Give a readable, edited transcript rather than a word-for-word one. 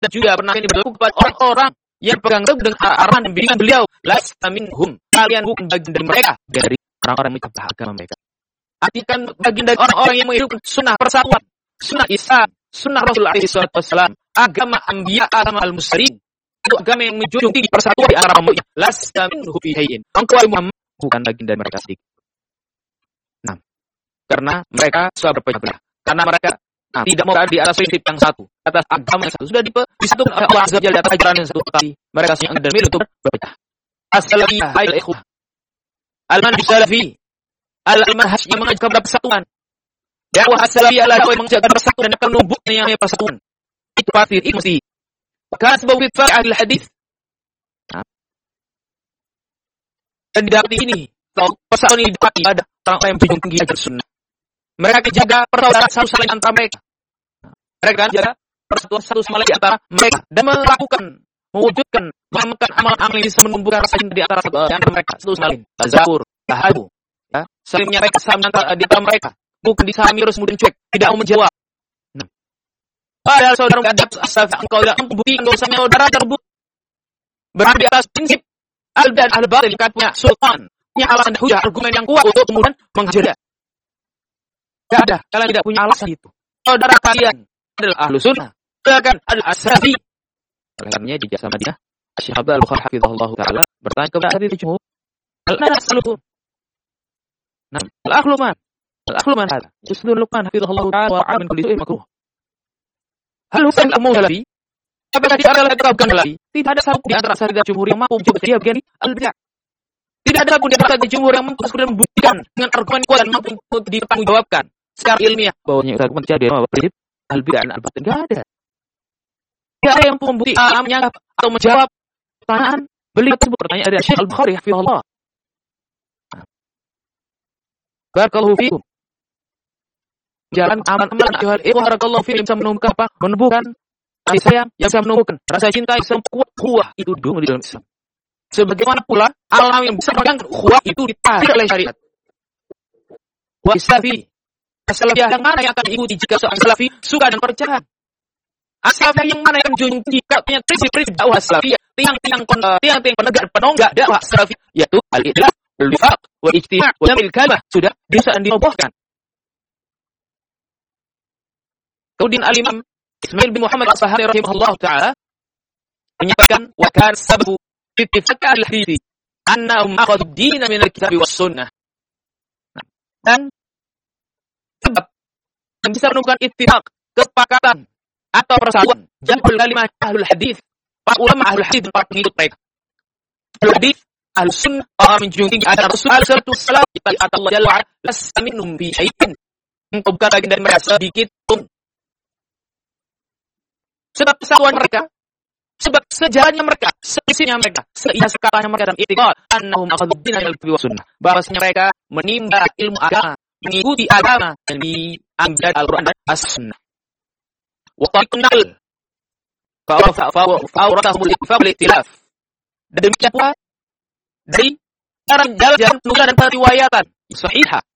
dan juga pernah ini berlaku kepada orang-orang yang pegang teguh dengan arahan dan bimbingan beliau. Lasta minhum, kalian bukan bagian dari mereka, dari orang-orang yang mencoba agama mereka. Artikan bagian dari orang-orang yang menghidupkan sunnah persatuan, sunnah Islam, sunnah Rasulullah SAW, agama Anbiya, agama al-Mursalin. Itu agama yang menjunjung tinggi persatuan di antara umatnya. Lasta minhum fi syai'in. Engkau Muhammad bukan bagian dari mereka sedikit. Nah, karena mereka sudah berpecah-belah. Karena mereka tidak mau berada di atas prinsip yang satu, atas agama yang satu. Sudah disatukan oleh Allah Azza wa Jalla di atas ajaran yang satu. Tapi mereka yang dan milih untuk berpecah. As-salafiyah, ayat ikhwah. Al-manhaj salafi. Al-manhaj yang mengajak kepada persatuan. Dakwah as-salafiyah adalah dakwah yang mengajak kepada persatuan dan akan menumbuhkan yang namanya persatuan. Itu pasti, itu mesti. Karena sebab fitfah ahli hadis. Dan didapati ini, persatuan ini didapati ada orang yang menjunjung tinggi ajaran sunnah. Mereka jaga persaudaraan satu sama lain antara mereka. Mereka jaga persatuan satu sama lain di antara mereka dan melakukan, mewujudkan, mengamalkan amalan-amalan yang bisa menumbuhkan rasa cinta di antara mereka satu sama lain. Tazawur, tahadu, ya, saling menyampaikan salam di antara mereka. Bukan disalami terus kemudian cuek, tidak mau menjawab. Padahal saudara menghadap asal engkau tidak membuktikan dosanya saudara terbukti berada di atas prinsip al-dan al-batil, punya sultan, punya alasan hujah, argumen yang kuat untuk kemudian menghajar. Tidak ada, kalian tidak punya alasan itu. Saudara kalian adalah ahlu sunnah, kalian adalah as-salafi. Oleh karenanya di Jasa Madinah, Syekh Abdul Bukhari hafizahullah taala bertanya kepada ahli jumhur, "Al-ana as-salafun?" Nah, al-akhlu man hada? Justru Luqman hafizahullah taala wa 'amin kulli su'in makruh. Hal huwa al-amru salafi? Apakah dia adalah terapkan salafi? Tidak ada satu di antara asatidz jumhur yang mampu mencoba dia begini al-bid'ah. Tidak ada pun di antara asatidz jumhur yang mampu kemudian membuktikan dengan argumen kuat dan mampu dipertanggungjawabkan secara ilmiah bahwanya argumen jadi prinsip al-bid'ah dan al-batil. Tidak ada. Tidak ada yang membukti alamnya atau menjawab pertanyaan beliau tersebut. Pertanyaan dari Syekh Al-Bukhari hafizahullah. Barakallahu fiikum. Jalan amal-amal juhal barakallahu fiikum bisa menumbuhkan apa? Menumbuhkan kasih sayang yang bisa menumbuhkan rasa cinta yang kuat ukhuwah itu dulu di dalam Islam. Sebagaimana pula alam yang bisa mengganggu ukhuwah itu ditarik oleh syariat. Wa salafi. As-salafiyah yang mana yang akan diikuti jika seorang salafi suka dan percaya? As-salafiyah yang mana yang menjunjung tinggi punya prinsip-prinsip dakwah salafiyah, tiang-tiang penegak penonggak dakwah salafiyah, yaitu al-ikhlas, al-wifaq, wal-ijtima' wa jamil kalimah sudah bisa dirobohkan. Kemudian al-Imam Ismail bin Muhammad As-Sahari rahimahullah ta'ala menyatakan wa kana sababu ittifaq al-hadits annahum akhadhu ad-din min al-kitab was sunnah. Dan sebab yang bisa menunjukkan ittifaq, kesepakatan atau persatuan jamul kalimah ahlul hadis, para ulama ahlul hadis dan para pengikut mereka. Ahlul hadis, ahlus sunnah, orang menjunjung tinggi ajaran Rasulullah sallallahu alaihi wasallam, kata Allah Jalla wa ala, lasta minhum fi syai'in. Engkau bukan bagian dari mereka sedikit pun. Sebab persatuan mereka, sebab sejalannya mereka, seisinya mereka, sekatanya mereka dalam i'tiqad annahum akhadhu ad-din min al-kitab was sunnah. Bahwasanya mereka menimba ilmu agama, mengikuti agama yang diambil Al-Qur'an dan As-Sunnah. Wa taqnal fa'awratahum al-ikhtilaf. Dan demikian pula dari jalan penugasan dan periwayatan sahihah